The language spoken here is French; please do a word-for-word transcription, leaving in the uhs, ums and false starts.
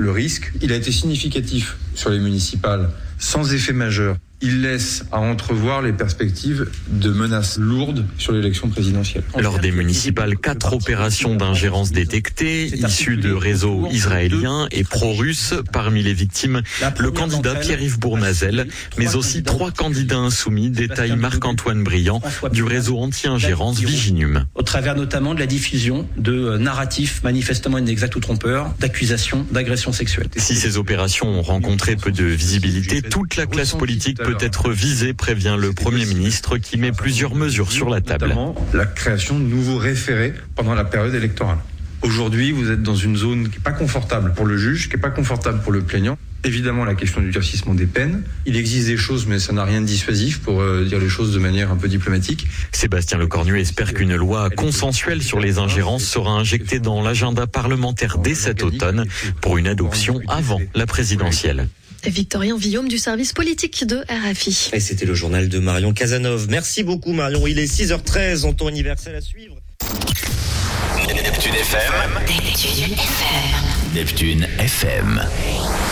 le risque. Il a été significatif sur les municipales, sans effet majeur. Il laisse à entrevoir les perspectives de menaces lourdes sur l'élection présidentielle. Lors des municipales, quatre opérations d'ingérence détectées, issues de réseaux israéliens et pro-russes. Parmi les victimes, le candidat Pierre-Yves Bournazel, mais aussi trois candidats insoumis, détaille Marc-Antoine Briand du réseau anti-ingérence Viginum. Au travers notamment de la diffusion de narratifs manifestement inexacts ou trompeurs, d'accusations d'agressions sexuelles. Si ces opérations ont rencontré peu de visibilité, toute la classe politique peut être visée, prévient le Premier ministre qui met plusieurs mesures sur la table. Notamment la création de nouveaux référés pendant la période électorale. Aujourd'hui, vous êtes dans une zone qui n'est pas confortable pour le juge, qui n'est pas confortable pour le plaignant. Évidemment, la question du durcissement des peines. Il existe des choses, mais ça n'a rien de dissuasif pour euh, dire les choses de manière un peu diplomatique. Sébastien Lecornu espère qu'une loi consensuelle sur les ingérences sera injectée dans l'agenda parlementaire dès cet automne pour une adoption avant la présidentielle. Victorien Villaume du service politique de R F I. Et c'était le journal de Marion Casanov. Merci beaucoup Marion, il est six heures treize en temps universel à suivre. Neptune F M. Neptune F M. Neptune F M.